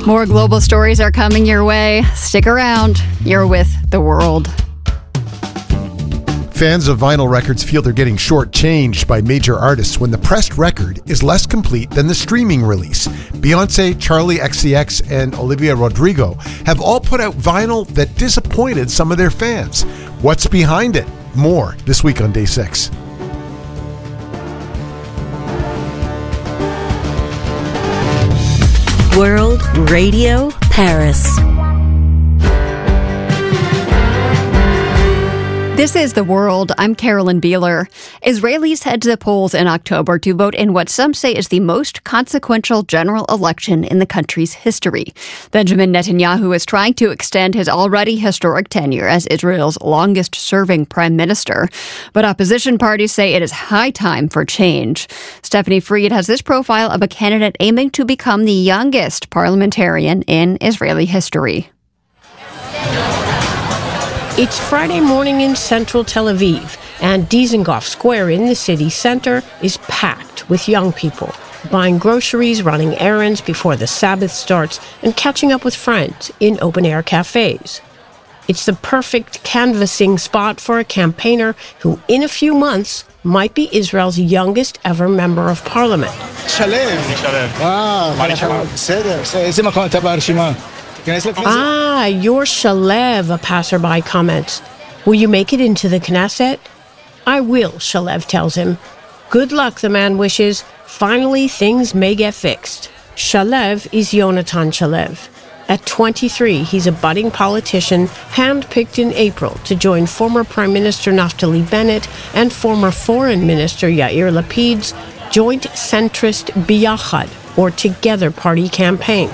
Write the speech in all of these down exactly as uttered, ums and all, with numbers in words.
More global stories are coming your way. Stick around. You're with The World. Fans of vinyl records feel they're getting shortchanged by major artists when the pressed record is less complete than the streaming release. Beyonce, Charli X C X, and Olivia Rodrigo have all put out vinyl that disappointed some of their fans. What's behind it? More this week on Day six. World Radio Paris. This is The World. I'm Carolyn Beeler. Israelis head to the polls in October to vote in what some say is the most consequential general election in the country's history. Benjamin Netanyahu is trying to extend his already historic tenure as Israel's longest-serving prime minister. But opposition parties say it is high time for change. Stephanie Fried has this profile of a candidate aiming to become the youngest parliamentarian in Israeli history. It's Friday morning in central Tel Aviv, and Dizengoff Square in the city center is packed with young people, buying groceries, running errands before the Sabbath starts, and catching up with friends in open-air cafes. It's the perfect canvassing spot for a campaigner who, in a few months, might be Israel's youngest ever member of parliament. Ah, you're Shalev, a passerby comments. Will you make it into the Knesset? I will, Shalev tells him. Good luck, the man wishes. Finally, things may get fixed. Shalev is Yonatan Shalev. At twenty-three, he's a budding politician handpicked in April to join former Prime Minister Naftali Bennett and former Foreign Minister Yair Lapid's joint centrist Biyachad, or Together Party campaign.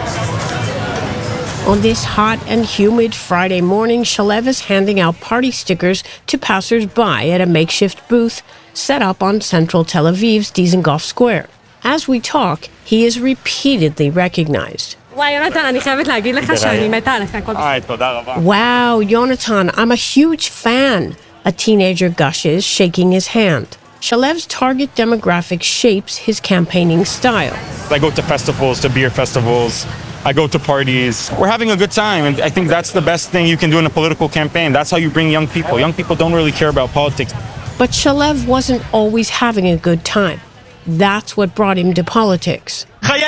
On this hot and humid Friday morning, Shalev is handing out party stickers to passers-by at a makeshift booth set up on central Tel Aviv's Dizengoff Square. As we talk, he is repeatedly recognized. Wow, Yonatan, I'm a huge fan, a teenager gushes, shaking his hand. Shalev's target demographic shapes his campaigning style. I go to festivals, to beer festivals. I go to parties. We're having a good time, and I think that's the best thing you can do in a political campaign. That's how you bring young people. Young people don't really care about politics. But Shalev wasn't always having a good time. That's what brought him to politics. That's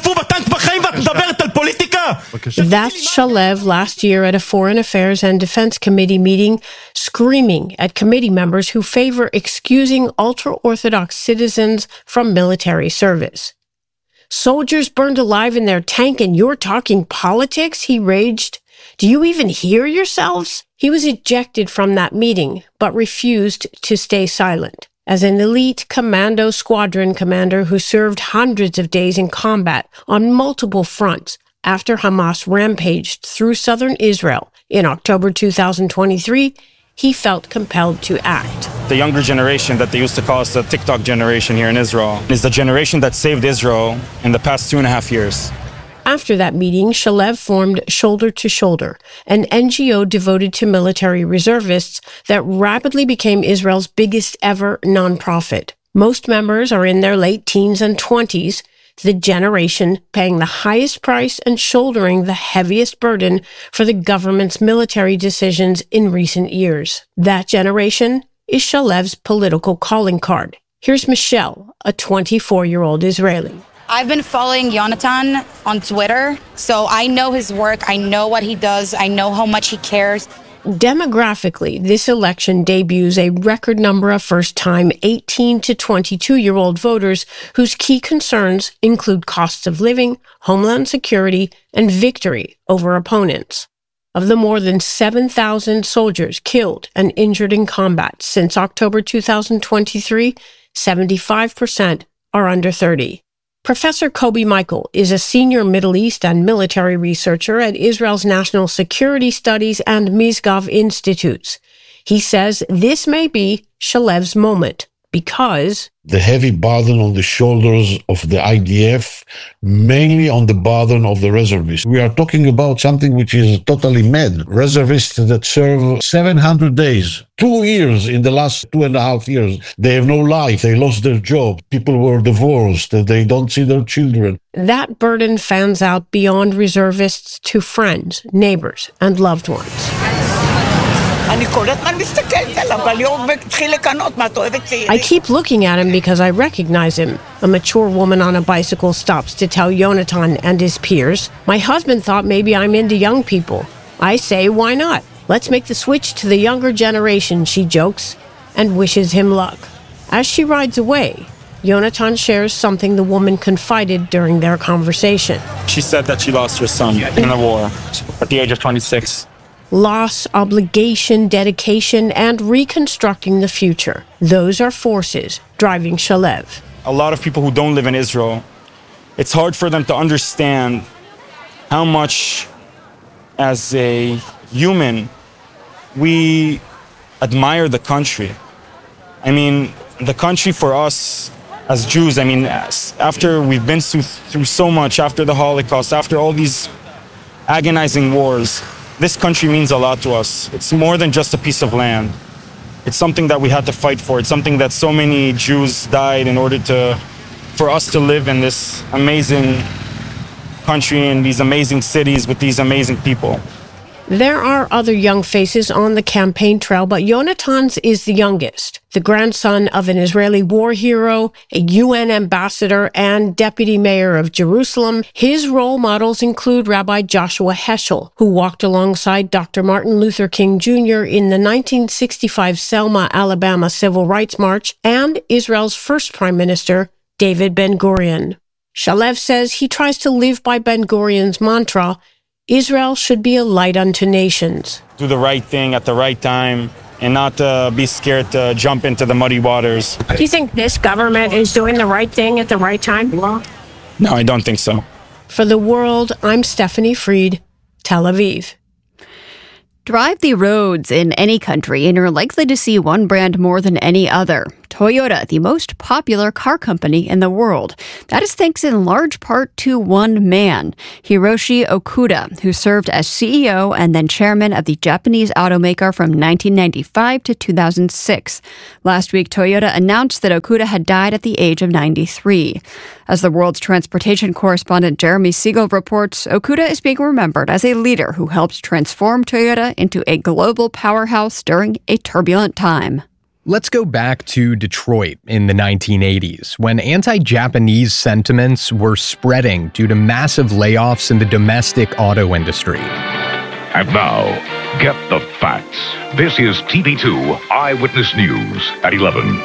Shalev last year at a Foreign Affairs and Defense Committee meeting, screaming at committee members who favor excusing ultra-Orthodox citizens from military service. Soldiers burned alive in their tank and you're talking politics, he raged. Do you even hear yourselves? He was ejected from that meeting, but refused to stay silent. As an elite commando squadron commander who served hundreds of days in combat on multiple fronts after Hamas rampaged through southern Israel in October two thousand twenty-three, he felt compelled to act. The younger generation that they used to call us the TikTok generation here in Israel is the generation that saved Israel in the past two and a half years. After that meeting, Shalev formed Shoulder to Shoulder, an N G O devoted to military reservists that rapidly became Israel's biggest ever nonprofit. Most members are in their late teens and twenties, the generation paying the highest price and shouldering the heaviest burden for the government's military decisions in recent years. That generation is Shalev's political calling card. Here's Michelle, a twenty-four-year-old Israeli. I've been following Yonatan on Twitter, so I know his work, I know what he does, I know how much he cares. Demographically, this election debuts a record number of first-time eighteen to twenty-two-year-old voters whose key concerns include costs of living, homeland security, and victory over opponents. Of the more than seven thousand soldiers killed and injured in combat since October two thousand twenty-three, seventy-five percent are under thirty. Professor Kobi Michael is a senior Middle East and military researcher at Israel's National Security Studies and Misgav Institutes. He says this may be Shalev's moment, because the heavy burden on the shoulders of the I D F, mainly on the burden of the reservists. We are talking about something which is totally mad. Reservists that serve seven hundred days, two years in the last two and a half years. They have no life. They lost their job. People were divorced. They don't see their children. That burden fans out beyond reservists to friends, neighbors, and loved ones. I keep looking at him because I recognize him. A mature woman on a bicycle stops to tell Yonatan and his peers, "My husband thought maybe I'm into young people." I say, why not? Let's make the switch to the younger generation, she jokes, and wishes him luck. As she rides away, Yonatan shares something the woman confided during their conversation. She said that she lost her son in the war at the age of twenty-six. Loss, obligation, dedication, and reconstructing the future. Those are forces driving Shalev. A lot of people who don't live in Israel, it's hard for them to understand how much, as a human, we admire the country. I mean, the country for us as Jews, I mean, after we've been through, through so much, after the Holocaust, after all these agonizing wars, this country means a lot to us. It's more than just a piece of land. It's something that we had to fight for. It's something that so many Jews died in order to, for us to live in this amazing country and these amazing cities with these amazing people. There are other young faces on the campaign trail, but Yonatan's is the youngest, the grandson of an Israeli war hero, a U N ambassador, and deputy mayor of Jerusalem. His role models include Rabbi Joshua Heschel, who walked alongside Doctor Martin Luther King Junior in the nineteen sixty-five Selma, Alabama Civil Rights March, and Israel's first prime minister, David Ben-Gurion. Shalev says he tries to live by Ben-Gurion's mantra, Israel should be a light unto nations. Do the right thing at the right time and not uh, be scared to jump into the muddy waters. Do you think this government is doing the right thing at the right time? No, I don't think so. For The World, I'm Stephanie Fried, Tel Aviv. Drive the roads in any country and you're likely to see one brand more than any other. Toyota, the most popular car company in the world. That is thanks in large part to one man, Hiroshi Okuda, who served as C E O and then chairman of the Japanese automaker from nineteen ninety-five to two thousand six. Last week, Toyota announced that Okuda had died at the age of ninety-three. As the world's transportation correspondent Jeremy Siegel reports, Okuda is being remembered as a leader who helped transform Toyota into a global powerhouse during a turbulent time. Let's go back to Detroit in the nineteen eighties, when anti-Japanese sentiments were spreading due to massive layoffs in the domestic auto industry. And now, get the facts. This is T V two Eyewitness News at eleven.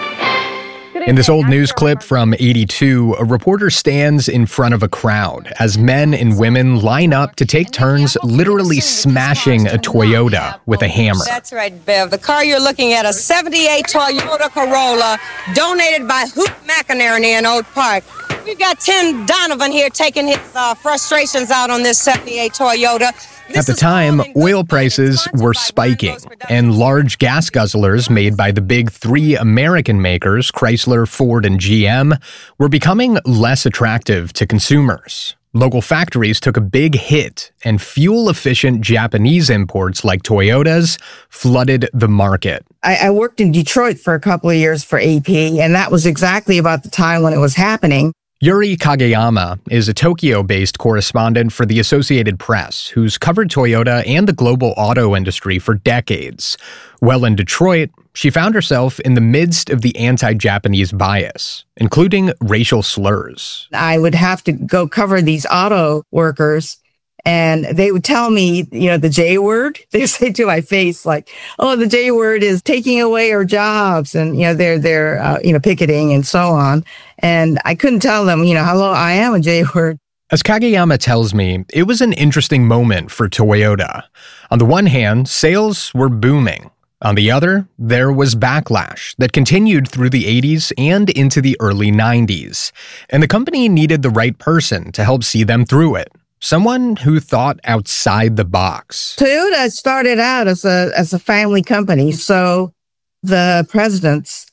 In this old news clip from eighty-two, a reporter stands in front of a crowd as men and women line up to take turns literally smashing a Toyota with a hammer. That's right, Bev. The car you're looking at, a seventy-eight Toyota Corolla, donated by Hoot McInerney in Oak Park. We've got Tim Donovan here taking his uh, frustrations out on this seventy-eight Toyota. At the time, oil prices were spiking, and large gas guzzlers made by the big three American makers, Chrysler, Ford, and G M, were becoming less attractive to consumers. Local factories took a big hit, and fuel-efficient Japanese imports like Toyota's flooded the market. I, I worked in Detroit for a couple of years for A P, and that was exactly about the time when it was happening. Yuri Kageyama is a Tokyo-based correspondent for the Associated Press who's covered Toyota and the global auto industry for decades. Well, in Detroit, she found herself in the midst of the anti-Japanese bias, including racial slurs. I would have to go cover these auto workers, and they would tell me, you know, the J word. They say to my face, like, oh, the J word is taking away our jobs. And, you know, they're, they're, uh, you know, picketing and so on. And I couldn't tell them, you know, hello, I am a J word. As Kageyama tells me, it was an interesting moment for Toyota. On the one hand, sales were booming. On the other, there was backlash that continued through the eighties and into the early nineties. And the company needed the right person to help see them through it. Someone who thought outside the box. Toyota started out as a as a family company, so the presidents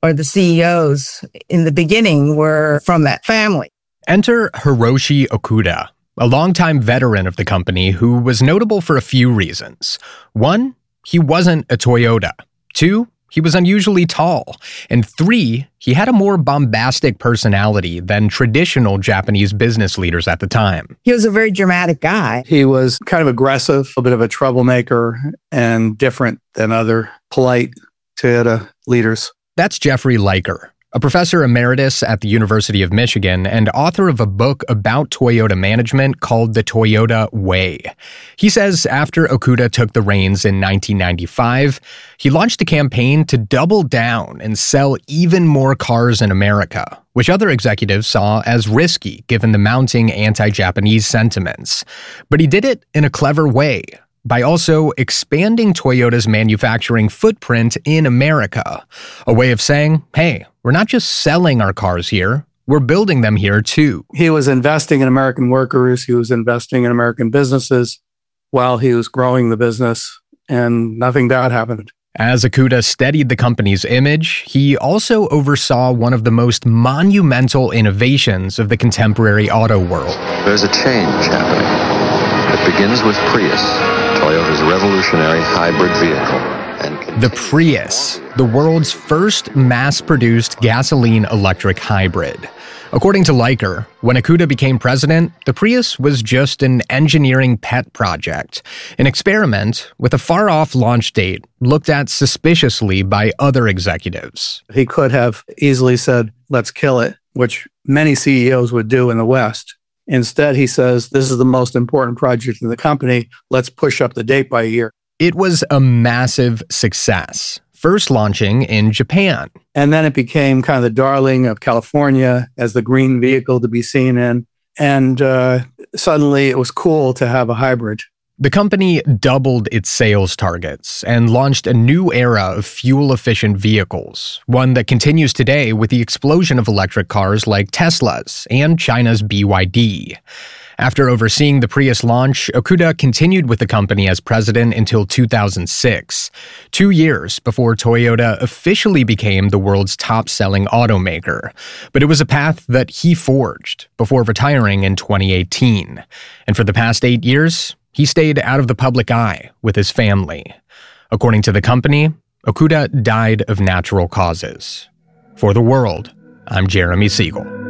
or the C E Os in the beginning were from that family. Enter Hiroshi Okuda, a longtime veteran of the company who was notable for a few reasons. One, he wasn't a Toyota. Two, he was unusually tall. And three, he had a more bombastic personality than traditional Japanese business leaders at the time. He was a very dramatic guy. He was kind of aggressive, a bit of a troublemaker, and different than other polite Toyota leaders. That's Jeffrey Liker, a professor emeritus at the University of Michigan and author of a book about Toyota management called The Toyota Way. He says after Okuda took the reins in nineteen ninety-five, he launched a campaign to double down and sell even more cars in America, which other executives saw as risky given the mounting anti-Japanese sentiments. But he did it in a clever way, by also expanding Toyota's manufacturing footprint in America. A way of saying, hey, we're not just selling our cars here, we're building them here too. He was investing in American workers, he was investing in American businesses while he was growing the business, and nothing bad happened. As Okuda steadied the company's image, he also oversaw one of the most monumental innovations of the contemporary auto world. There's a change happening. It begins with Prius, Toyota's revolutionary hybrid vehicle. And the Prius, the world's first mass-produced gasoline-electric hybrid. According to Liker, when Okuda became president, the Prius was just an engineering pet project, an experiment with a far-off launch date looked at suspiciously by other executives. He could have easily said, let's kill it, which many C E Os would do in the West. Instead, he says, this is the most important project in the company. Let's push up the date by a year. It was a massive success, first launching in Japan. And then it became kind of the darling of California as the green vehicle to be seen in. And uh, suddenly it was cool to have a hybrid. The company doubled its sales targets and launched a new era of fuel-efficient vehicles, one that continues today with the explosion of electric cars like Tesla's and China's B Y D. After overseeing the Prius launch, Okuda continued with the company as president until two thousand six, two years before Toyota officially became the world's top-selling automaker. But it was a path that he forged before retiring in twenty eighteen. And for the past eight years, he stayed out of the public eye with his family. According to the company, Okuda died of natural causes. For The World, I'm Jeremy Siegel.